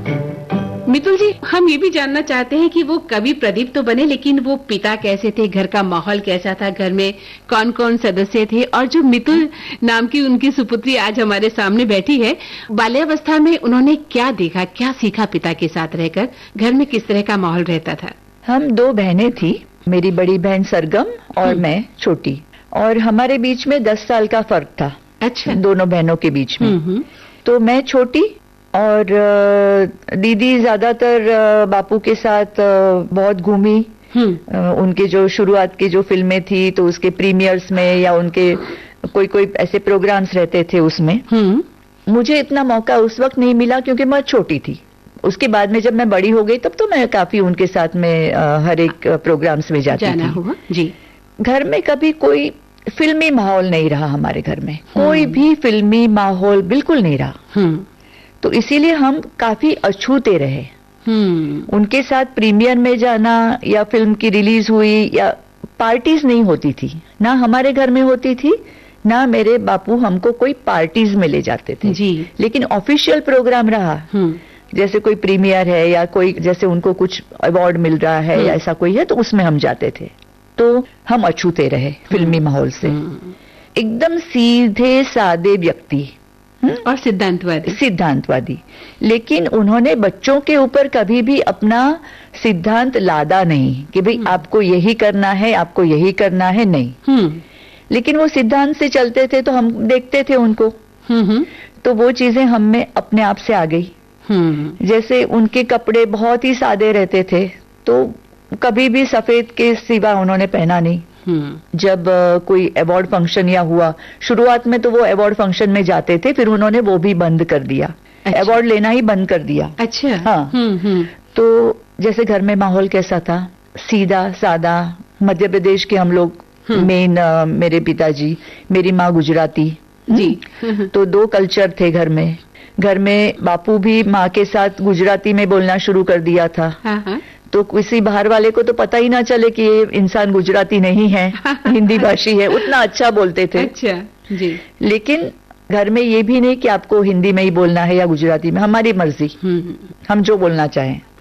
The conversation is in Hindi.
मितुल जी, हम ये भी जानना चाहते हैं कि वो कवि प्रदीप तो बने, लेकिन वो पिता कैसे थे, घर का माहौल कैसा था, घर में कौन कौन सदस्य थे, और जो मितुल नाम की उनकी सुपुत्री आज हमारे सामने बैठी है, बाल्यावस्था में उन्होंने क्या देखा, क्या सीखा पिता के साथ रहकर, घर में किस तरह का माहौल रहता था? हम 2 बहनें थी, मेरी बड़ी बहन सरगम और मैं छोटी, और हमारे बीच में 10 साल का फर्क था। अच्छा। दोनों बहनों के बीच में। तो मैं छोटी और दीदी ज्यादातर बापू के साथ बहुत घूमी। उनके जो शुरुआत की जो फिल्में थी तो उसके प्रीमियर्स में या उनके कोई ऐसे प्रोग्राम्स रहते थे उसमें। मुझे इतना मौका उस वक्त नहीं मिला क्योंकि मैं छोटी थी। उसके बाद में जब मैं बड़ी हो गई तब तो मैं काफी उनके साथ में हर एक प्रोग्राम्स में जाती थी। हुआ जी। घर में कभी कोई फिल्मी माहौल नहीं रहा, हमारे घर में कोई भी फिल्मी माहौल बिल्कुल नहीं रहा। तो इसीलिए हम काफी अछूते रहे। उनके साथ प्रीमियर में जाना या फिल्म की रिलीज हुई या पार्टीज नहीं होती थी, ना हमारे घर में होती थी, ना मेरे बापू हमको कोई पार्टीज में ले जाते थे जी। लेकिन ऑफिशियल प्रोग्राम रहा, जैसे कोई प्रीमियर है या कोई जैसे उनको कुछ अवार्ड मिल रहा है या ऐसा कोई है तो उसमें हम जाते थे। तो हम अछूते रहे फिल्मी माहौल से। एकदम सीधे सादे व्यक्ति और सिद्धांतवादी, लेकिन उन्होंने बच्चों के ऊपर कभी भी अपना सिद्धांत लादा नहीं कि भाई आपको यही करना है, आपको यही करना है, नहीं। लेकिन वो सिद्धांत से चलते थे तो हम देखते थे उनको। तो वो चीजें हम में अपने आप से आ गई। जैसे उनके कपड़े बहुत ही सादे रहते थे तो कभी भी सफेद के सिवा उन्होंने पहना नहीं। जब कोई अवार्ड फंक्शन या हुआ, शुरुआत में तो वो अवार्ड फंक्शन में जाते थे, फिर उन्होंने वो भी बंद कर दिया। अच्छा। अवार्ड लेना ही बंद कर दिया। अच्छा। हाँ। तो जैसे घर में माहौल कैसा था, सीधा सादा। मध्य प्रदेश के हम लोग मेन, मेरे पिताजी, मेरी माँ गुजराती जी। तो 2 कल्चर थे घर में। घर में बापू भी माँ के साथ गुजराती में बोलना शुरू कर दिया था। तो किसी बाहर वाले को तो पता ही ना चले कि ये इंसान गुजराती नहीं है, हिंदी भाषी है, उतना अच्छा बोलते थे। अच्छा जी। लेकिन घर में ये भी नहीं कि आपको हिंदी में ही बोलना है या गुजराती में, हमारी मर्जी, हम जो बोलना चाहें।